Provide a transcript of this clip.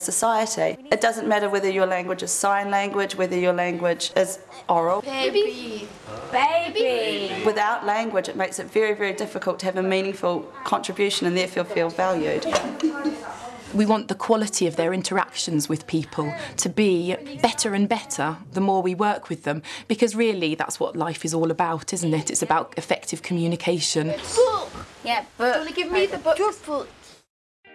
society. It doesn't matter whether your language is sign language, whether your language is oral. Baby. Baby. Without language, it makes it very, very difficult to have a meaningful contribution and therefore feel valued. We want the quality of their interactions with people to be better and better the more we work with them, because really that's what life is all about, isn't it? It's about effective communication. Book! Yeah, book. Do you want to give me the book?